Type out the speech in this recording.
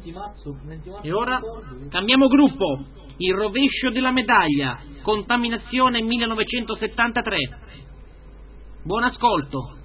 E ora cambiamo gruppo. Il rovescio della medaglia. Contaminazione 1973. Buon ascolto.